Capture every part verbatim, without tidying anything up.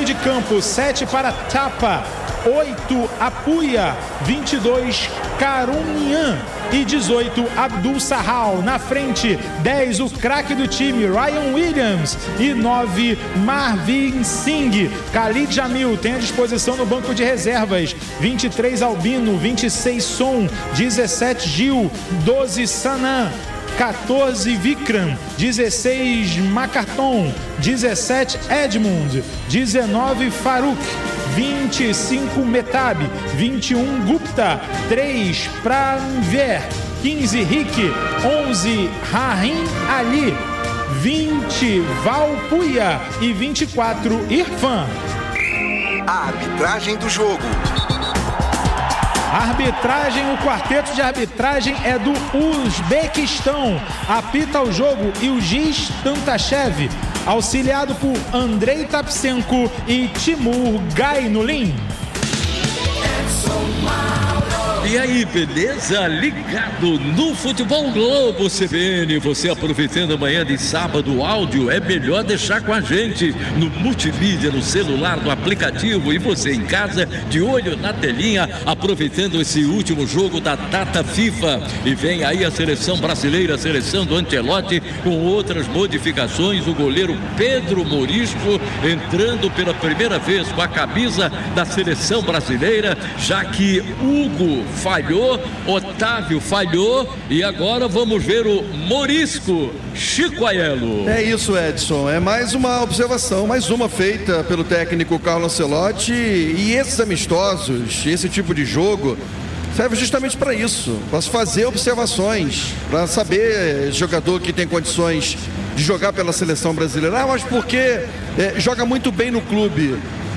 de campo, sete para Tapa, oito Apuia, vinte e dois Karunyan e dezoito Abdul Sahal. Na frente, dez o craque do time, Ryan Williams, e nove Marvin Singh. Khalid Jamil tem à disposição no banco de reservas, vinte e três Albino, vinte e seis Son, dezessete Gil, doze Sanan, quatorze Vikram, dezesseis Macarton, dezessete Edmund, dezenove Faruk, vinte e cinco Metab, vinte e um Gupta, três Pranver, quinze Rick, onze Rahim Ali, vinte Valpuia e vinte e quatro Irfan. A arbitragem do jogo. A arbitragem, o quarteto de arbitragem é do Uzbequistão. Apita o jogo Ilgiz Tantashev, auxiliado por Andrei Tapsenko e Timur Gainulin. E aí, beleza? Ligado no Futebol Globo C B N. Você aproveitando a manhã de sábado, o áudio é melhor deixar com a gente no multimídia, no celular, no aplicativo, e você em casa, de olho na telinha, aproveitando esse último jogo da data FIFA. E vem aí a seleção brasileira, a seleção do Ancelotti, com outras modificações. O goleiro Pedro Morisco entrando pela primeira vez com a camisa da seleção brasileira, já que Hugo falhou, Otávio falhou, e agora vamos ver o Morisco. Chico Aiello. É isso, Edson, é mais uma observação, mais uma feita pelo técnico Carlo Ancelotti, e esses amistosos, esse tipo de jogo serve justamente para isso, para se fazer observações, para saber jogador que tem condições de jogar pela seleção brasileira, ah, mas porque é, joga muito bem no clube.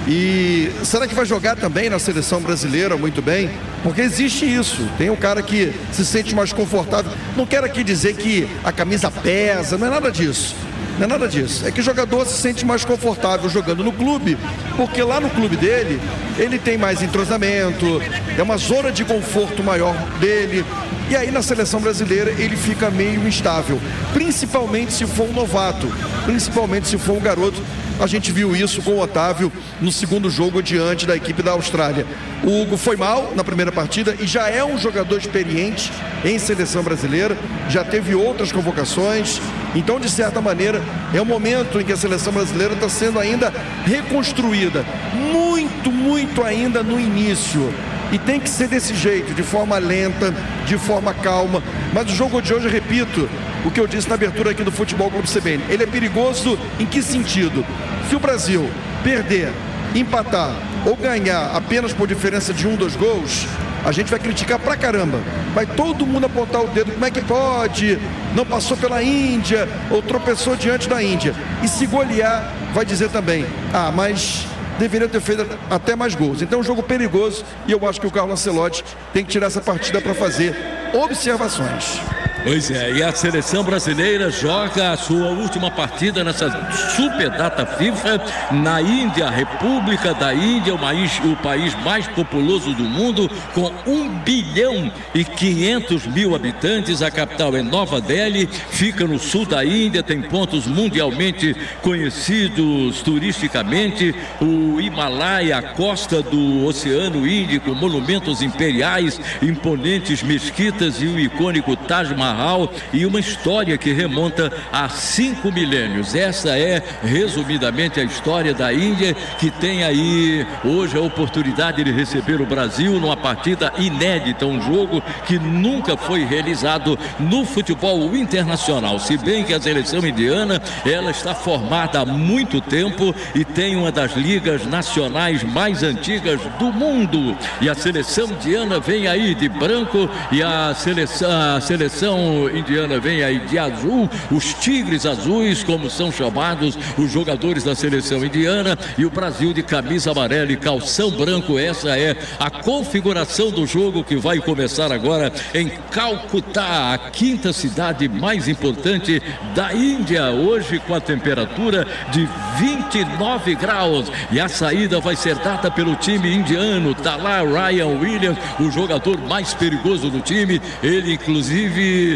E será que vai jogar também na seleção brasileira muito bem? Porque existe isso, tem um cara que se sente mais confortável. Não quero aqui dizer que a camisa pesa, não é nada disso. Não é nada disso, é que o jogador se sente mais confortável jogando no clube, porque lá no clube dele, ele tem mais entrosamento, é uma zona de conforto maior dele. E aí na seleção brasileira ele fica meio instável, principalmente se for um novato, principalmente se for um garoto. A gente viu isso com o Otávio no segundo jogo diante da equipe da Austrália. O Hugo foi mal na primeira partida e já é um jogador experiente em seleção brasileira, já teve outras convocações. Então, de certa maneira, é um momento em que a seleção brasileira está sendo ainda reconstruída. Muito, muito ainda no início. E tem que ser desse jeito, de forma lenta, de forma calma. Mas o jogo de hoje, eu repito o que eu disse na abertura aqui do Futebol Globo C B N. Ele é perigoso em que sentido? Se o Brasil perder, empatar ou ganhar apenas por diferença de um, dois gols, a gente vai criticar pra caramba. Vai todo mundo apontar o dedo, como é que pode? Não passou pela Índia ou tropeçou diante da Índia. E se golear, vai dizer também, ah, mas deveria ter feito até mais gols. Então é um jogo perigoso e eu acho que o Carlo Ancelotti tem que tirar essa partida para fazer observações. Pois é, e a seleção brasileira joga a sua última partida nessa super data FIFA na Índia, a República da Índia, o país, o país mais populoso do mundo, com um bilhão e quinhentos mil habitantes. A capital é Nova Delhi, fica no sul da Índia, tem pontos mundialmente conhecidos turisticamente, o Himalaia, a costa do Oceano Índico, monumentos imperiais, imponentes mesquitas e o icônico Taj Mahal, e uma história que remonta a cinco milênios. Essa é, resumidamente, a história da Índia, que tem aí hoje a oportunidade de receber o Brasil numa partida inédita, um jogo que nunca foi realizado no futebol internacional. Se bem que a seleção indiana, ela está formada há muito tempo e tem uma das ligas nacionais mais antigas do mundo. E a seleção indiana vem aí de branco e a seleção, a seleção indiana vem aí de azul, os tigres azuis, como são chamados os jogadores da seleção indiana, e o Brasil de camisa amarela e calção branco. Essa é a configuração do jogo que vai começar agora em Calcutá, a quinta cidade mais importante da Índia, hoje com a temperatura de vinte e nove graus, e a saída vai ser dada pelo time indiano. Tá lá Ryan Williams, o jogador mais perigoso do time. Ele inclusive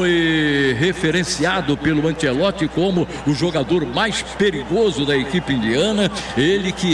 foi referenciado pelo Ancelotti como o jogador mais perigoso da equipe indiana. Ele que